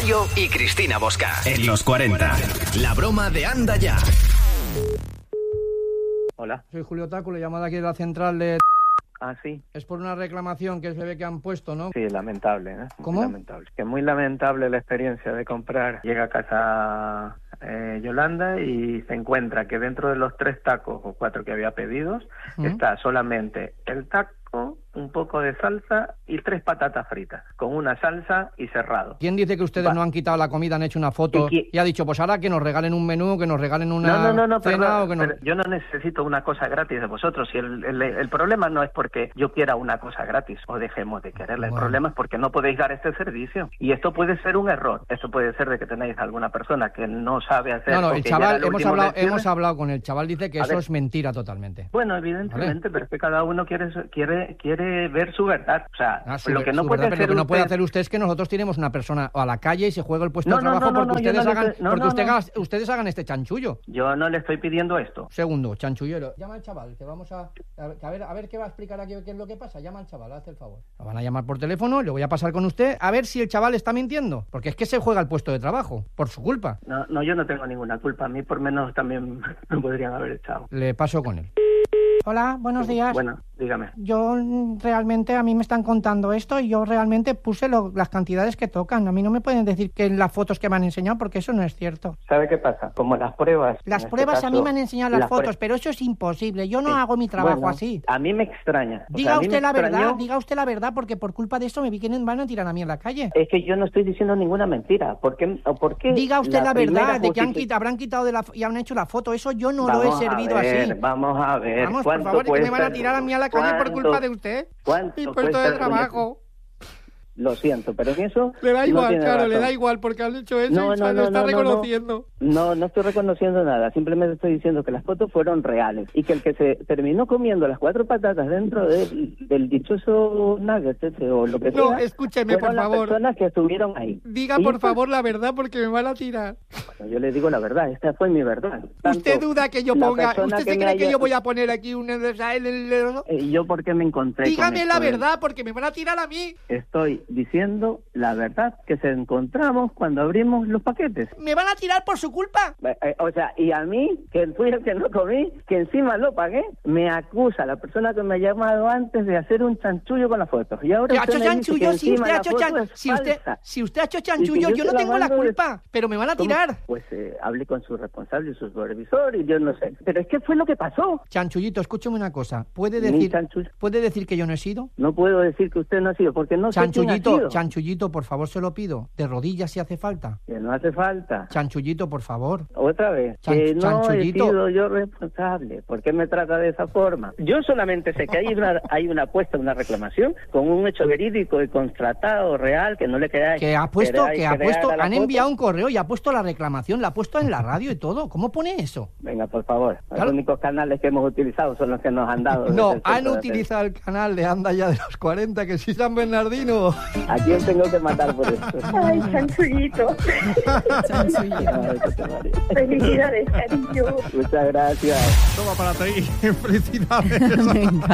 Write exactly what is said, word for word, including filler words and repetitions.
Yayo y Cristina Bosca. En los cuarenta. La broma de Anda Ya. Hola. Soy Julio Taco, le llamo de aquí de la central de... Ah, sí. Es por una reclamación que se ve que han puesto, ¿no? Sí, lamentable, ¿eh? Muy ¿Cómo? lamentable. Que es muy lamentable la experiencia de comprar. Llega a casa eh, Yolanda y se encuentra que dentro de los tres tacos o cuatro que había pedidos uh-huh. está solamente el taco, un poco de salsa y tres patatas fritas, con una salsa y cerrado. ¿Quién dice que ustedes Va. no han quitado la comida, han hecho una foto y, y ha dicho, pues ahora que nos regalen un menú, que nos regalen una no, no, no, no, cena perdón, o que nos... pero yo no necesito una cosa gratis de vosotros. Y el, el, el problema no es porque yo quiera una cosa gratis o dejemos de quererla. El bueno. problema es porque no podéis dar este servicio. Y esto puede ser un error. Esto puede ser de que tenéis alguna persona que no sabe hacer... No, no, el chaval, hemos hablado, hemos hablado con el chaval, dice que a eso ver. es mentira totalmente. Bueno, evidentemente, ¿vale? Pero es que cada uno quiere, quiere, quiere ver su verdad. O sea, ah, lo que no puede verdad, hacer lo que no usted... puede hacer usted es que nosotros tiremos una persona a la calle y se juegue el puesto no, de trabajo no, no, porque no, ustedes no hagan estoy... no, porque no, usted no. haga, ustedes hagan este chanchullo. Yo no le estoy pidiendo esto. Segundo, chanchullero. Llama al chaval, que vamos a a ver, a ver, a ver qué va a explicar aquí qué es lo que pasa. Llama al chaval, haz el favor. Lo van a llamar por teléfono, le voy a pasar con usted a ver si el chaval está mintiendo, porque es que se juega el puesto de trabajo por su culpa. No, no, yo no tengo ninguna culpa. A mí por menos también me podrían haber echado. Le paso con él. Hola, buenos días. Bueno, dígame. Yo realmente, a mí me están contando esto y yo realmente puse lo, las cantidades que tocan. A mí no me pueden decir que en las fotos que me han enseñado, porque eso no es cierto. ¿Sabe qué pasa? Como las pruebas... Las pruebas este caso, a mí me han enseñado las, las fotos, pero eso es imposible. Yo no sí. hago mi trabajo bueno, así. A mí me extraña. O diga sea, usted la extrañó... verdad, diga usted la verdad, porque por culpa de esto me vienen, van a tirar a mí en la calle. Es que yo no estoy diciendo ninguna mentira. ¿Por qué? ¿Por qué diga usted la, la verdad, de que han justific... quitado, habrán quitado de la, y han hecho la foto. Eso yo no vamos lo he servido a ver, así. Vamos a ver. Vamos, por favor, que me van a tirar a mí a la calle por culpa de usted. ¿Cuánto mi puesto de trabajo? Lo siento, pero en eso... Le da igual, no claro, razón. le da igual, porque han hecho eso no, y no, se no, lo está no, reconociendo. No, no, no estoy reconociendo nada, simplemente estoy diciendo que las fotos fueron reales y que el que se terminó comiendo las cuatro patatas dentro de, del dichoso nugget ese o lo que no, sea... No, escúcheme, por las favor. personas que estuvieron ahí. Diga, por esto... favor, la verdad, porque me van a tirar. Bueno, yo le digo la verdad, esta fue mi verdad. Tanto ¿Usted duda que yo ponga... ¿Usted se que cree haya... que yo voy a poner aquí un... Eh, ¿Yo por qué me encontré Dígame con la esto? verdad, porque me van a tirar a mí. Estoy diciendo la verdad que se encontramos cuando abrimos los paquetes. ¿Me van a tirar por su culpa? Eh, eh, o sea, y a mí, que fui el que no comí, que encima lo pagué, me acusa la persona que me ha llamado antes de hacer un chanchullo con las fotos. Y ahora ha hecho chanchullo, si usted ha hecho chanchullo, si usted, falsa. si usted ha hecho chanchullo, yo, yo no tengo la culpa, de... pero me van a tirar. ¿Cómo? Pues eh, hablé con su responsable y su supervisor y yo no sé. Pero es que fue lo que pasó. Chanchullito, escúchame una cosa. ¿Puede decir, ¿puede decir que yo no he sido? No puedo decir que usted no ha sido, porque no Chanchullito, sé quién ha sido. Chanchullito, por favor, se lo pido. De rodillas si hace falta. Que no hace falta. Chanchullito, por favor. Otra vez. Chan que no Chanchullito. he sido yo responsable. ¿Por qué me trata de esa forma? Yo solamente sé que hay una, hay una apuesta, una reclamación con un hecho verídico y constatado real que no le queda. Que ha puesto, que, que ha puesto, han foto. enviado un correo y ha puesto la reclamación, la ha puesto en la radio y todo. ¿Cómo pone eso? Venga, por favor. Claro. Los únicos canales que hemos utilizado son los que nos han dado. No, han utilizado el canal de Anda Ya de los cuarenta, que sí, San Bernardino. ¿A quién tengo que matar por esto? Ay, chanchullito. Felicidades, cariño. Muchas gracias. Toma para ti. Felicidades.